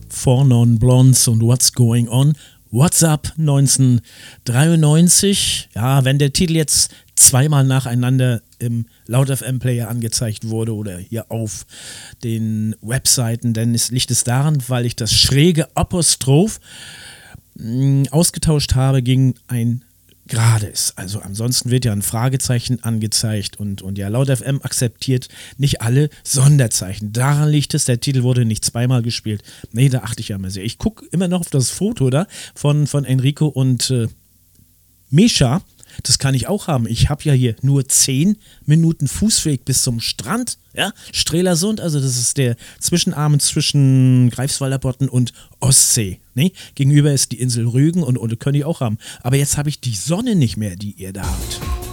Four Non Blondes und What's Going On. What's Up 1993. Ja, wenn der Titel jetzt zweimal nacheinander im Laut FM Player angezeigt wurde oder hier auf den Webseiten, dann liegt es daran, weil ich das schräge Apostroph ausgetauscht habe gegen ein gerades. Also ansonsten wird ja ein Fragezeichen angezeigt und ja, Laut FM akzeptiert nicht alle Sonderzeichen. Daran liegt es, der Titel wurde nicht zweimal gespielt. Nee, da achte ich ja mal sehr. Ich gucke immer noch auf das Foto da von Enrico und Mischa. Das kann ich auch haben. Ich habe ja hier nur 10 Minuten Fußweg bis zum Strand. Ja, Strelasund, also das ist der Zwischenarm zwischen Greifswalder Bodden und Ostsee. Ne? Gegenüber ist die Insel Rügen und könnte ich auch haben. Aber jetzt habe ich die Sonne nicht mehr, die ihr da habt.